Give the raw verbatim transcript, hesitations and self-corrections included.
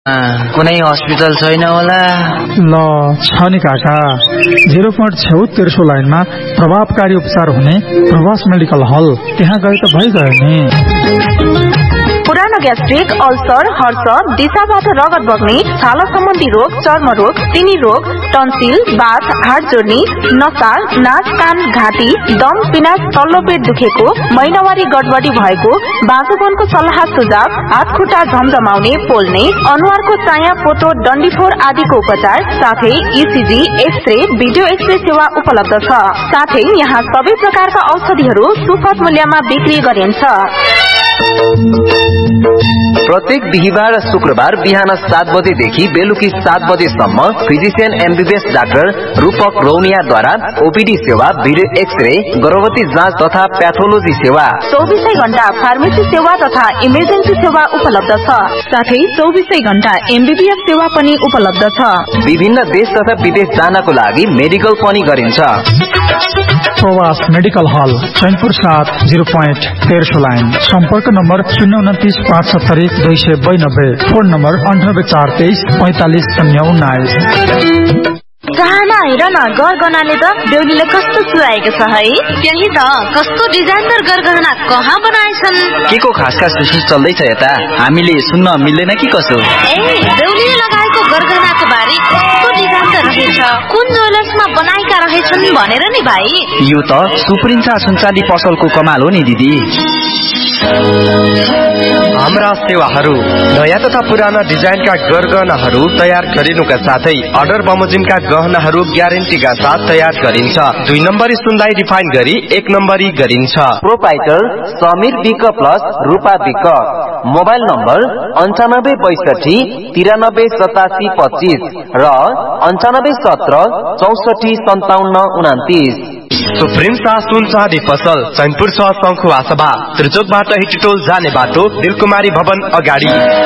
कुनै हस्पिटल छैन होला? ल छ नि काका, जिरो पोइन्ट छेउतिर सो लाइनमा प्रभावकारी उपचार हुने प्रवास मेडिकल हल, त्यहाँ गए त भइगयो नि। पुरानो ग्यास्ट्रिक, अल्सर, हर्ष, दिशाबाट रगत बग्ने, छाला सम्बन्धी रोग, चर्म रोग, तिनी रोग, टन्सिल, बाथ, हाड जोड्ने, नसा, नाक, कान, घाँटी, दम, पिनास, तल्लो पेट दुखेको, महिनावारी गडबडी भएको, बाँझोपनको सल्लाह सुझाव, हात खुट्टा झमझमाउने, पोल्ने, अनुहारको चाया, पोतो, डन्डीफोर आदिको उपचार, साथै इसिजी, एक्सरे, भिडियो एक्सरे सेवा उपलब्ध छ। साथै यहाँ सबै प्रकारका औषधिहरू सुपथ मूल्यमा बिक्री गरिन्छ। प्रत्येक बिहिबार र शुक्रबार बिहान सात बजेदेखि बेलुकी सात बजेसम्म फिजिशियन एमबीबीएस डाक्टर रूपक रौनियाद्वारा ओपीडी सेवा, भिडियो एक्सरे, गर्भवती जाँच तथा प्याथोलोजी सेवा, चौबीसै घण्टा फार्मेसी सेवा तथा इमर्जेन्सी सेवा उपलब्ध छ। साथै चौबीसै घण्टा एमबीबीएस सेवा पनि उपलब्ध छ। विभिन्न देश तथा विदेश जानको लागि मेडिकल पनि गरिन्छ। प्रवास मेडिकल हल, चैनपुर सात, जिरो पोइन्ट तेह्र लाइन। सम्पर्क नम्बर शून्य उन्तिस पाँच सत्तरी दुई सय बयानब्बे, फोन नम्बर अन्ठानब्बे चार तेइस पैंतालिस शून्य उन्नाइस। चाहना हेर न, गरगहनाले त बेहुलीले कस्तो सुहाएको छ है। त्यही त, कस्तो डिजाइनर गरगहना कहाँ बनाएछन्? के को खास खास विशेष चल्दैछ यता? हामीले सुन्न मिल्दैन कि कसो? ए, बेहुलीले लगाएको गरगहनाको बारे कस्तो डिजाइन रहेछ, कुन ज्वेलर्समा बनाएका रहेछन् भनेर नि भाइ। यो त सुप्रिन्सा सुनचाँदी पसलको कमाल हो नि दिदी। हाम्रा सेवाहरू नयाँ तथा पुराना डिजाइनका गरगहनाहरू तयार गरिनुका साथै अर्डर बमोजिमका गहनाहरू ग्यारेन्टीका साथ तयार गरिन्छ। दुई नम्बरी सुनलाई रिफाइन गरी एक नम्बरी गरिन्छ। प्रोपाइटर समीर विक प्लस रूपा विक। मोबाइल नम्बर अन्ठानब्बे बैसठी तिरानब्बे सतासी पच्चीस र अन्ठानब्बे सत्र चौसठी सन्ताउन्न उनातिस। सुप्रिम शाह सुन चाँदी पसल, चैनपुर छ, शङ्खुवा सभा, त्रिचोकबाट हिटटोल जाने बाटो, दिलकुमारी भवन अगाडि।